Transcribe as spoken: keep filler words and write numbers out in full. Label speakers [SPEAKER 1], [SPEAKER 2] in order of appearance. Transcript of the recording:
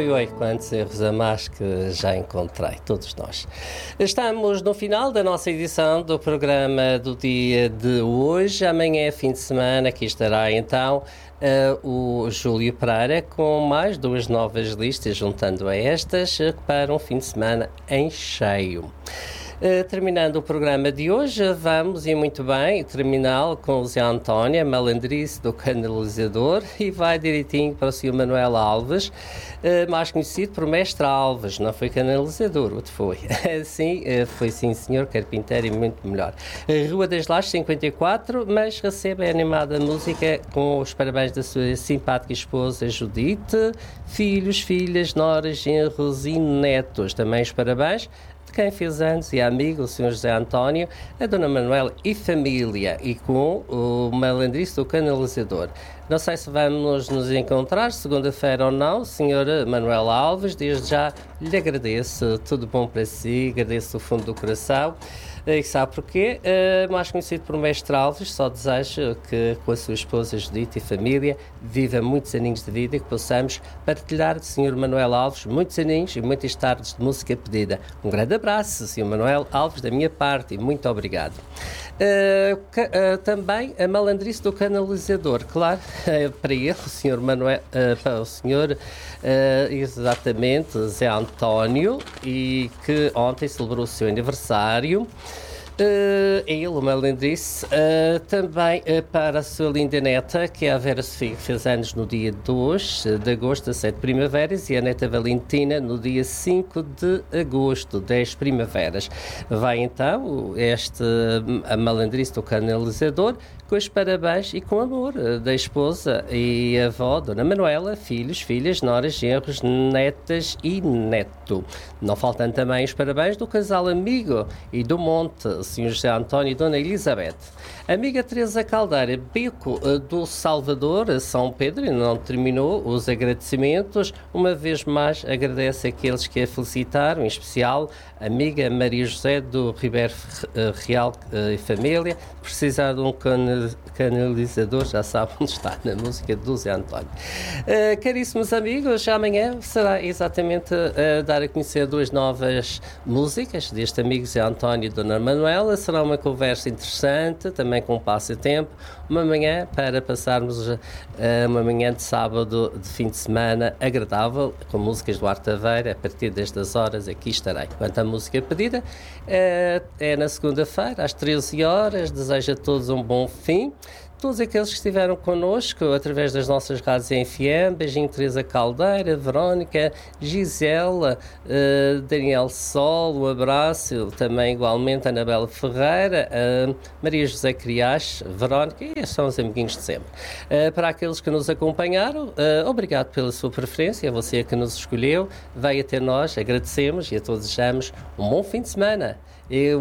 [SPEAKER 1] Oi, oi, quantos erros a mais que já encontrei, todos nós. Estamos no final da nossa edição do programa do dia de hoje. Amanhã é fim de semana, aqui estará então uh, o Júlio Pereira com mais duas novas listas, juntando a estas, uh, para um fim de semana em cheio. Uh, terminando o programa de hoje, vamos, e muito bem, terminá-lo com o Zé António, a malandrice do canalizador, e vai direitinho para o senhor Manuel Alves, uh, mais conhecido por Mestre Alves. Não foi canalizador, outro foi. Sim, uh, foi sim, senhor carpinteiro, e muito melhor. Uh, Rua das Lajes cinquenta e quatro, mas recebe a animada música com os parabéns da sua simpática esposa Judite, filhos, filhas, noras, genros e netos. Também os parabéns de quem fez anos e amigo, o senhor José António, a dona Manuela e família, e com o malandrice do canalizador. Não sei se vamos nos encontrar segunda-feira ou não, senhor Manuel Alves, desde já lhe agradeço, tudo bom para si, agradeço do fundo do coração. E sabe porquê? Uh, mais conhecido por Mestre Alves, só desejo que com a sua esposa Judite e família viva muitos aninhos de vida e que possamos partilhar do senhor Manuel Alves muitos aninhos e muitas tardes de música pedida. Um grande abraço, senhor Manuel Alves, da minha parte, e muito obrigado. Uh, uh, também a malandrice do canalizador, claro, uh, para ele, o senhor Manuel, uh, para o senhor uh, exatamente, Zé António, e que ontem celebrou o seu aniversário. Uh, ele, o malandrice, uh, também uh, para a sua linda neta, que é a Vera Sofia, que fez anos no dia dois de agosto, sete primaveras, e a neta Valentina no dia cinco de agosto, dez primaveras. Vai então este, a malandrice do canalizador, com os parabéns e com amor da esposa e avó, Dona Manuela, filhos, filhas, noras, genros, netas e neto. Não faltam também os parabéns do casal amigo e do monte, senhor José António e Dona Elizabeth. Amiga Teresa Caldeira, Bico do Salvador, São Pedro, e não terminou os agradecimentos. Uma vez mais agradece àqueles que a felicitaram, em especial a amiga Maria José do Ribeiro Real e família. Precisar de um canalizador, já sabe onde está, na música do Zé António. Uh, caríssimos amigos, amanhã será exatamente uh, dar a conhecer duas novas músicas deste amigo Zé António e Dona Manuela. Será uma conversa interessante, também com um passatempo, uma manhã para passarmos uh, uma manhã de sábado de fim de semana agradável, com músicas do Arte Taveira. A partir destas horas aqui estarei. Quanto à música pedida, uh, é na segunda-feira, às treze horas. Desejo a todos um bom fim. Todos aqueles que estiveram connosco através das nossas rádios F M, beijinho Teresa Caldeira, Verónica, Gisela, uh, Daniel Sol, um abraço, também igualmente Anabela Ferreira, uh, Maria José Criache, Verónica, e estes são os amiguinhos de sempre. Uh, para aqueles que nos acompanharam, uh, obrigado pela sua preferência, você que nos escolheu, veio até nós, agradecemos e a todos desejamos um bom fim de semana. Eu